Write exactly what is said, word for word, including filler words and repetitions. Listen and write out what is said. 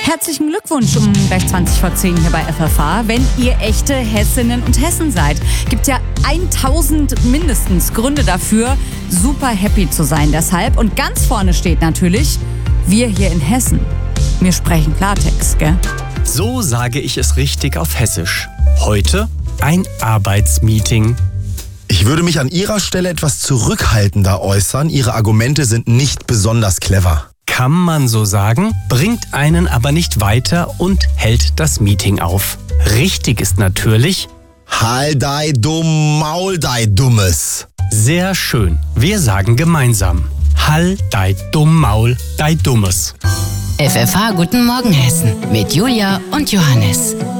Herzlichen Glückwunsch um gleich zwanzig vor zehn hier bei F F H. Wenn ihr echte Hessinnen und Hessen seid, gibt ja tausend mindestens Gründe dafür, super happy zu sein deshalb. Und ganz vorne steht natürlich, wir hier in Hessen. Wir sprechen Klartext, gell? So sage ich es richtig auf Hessisch. Heute ein Arbeitsmeeting. Ich würde mich an Ihrer Stelle etwas zurückhaltender äußern. Ihre Argumente sind nicht besonders clever. Kann man so sagen, bringt einen aber nicht weiter und hält das Meeting auf. Richtig ist natürlich: Halt dei dumm Maul, dei Dummes. Sehr schön. Wir sagen gemeinsam: Hall dei dumm Maul, dei Dummes. F F H Guten Morgen Hessen mit Julia und Johannes.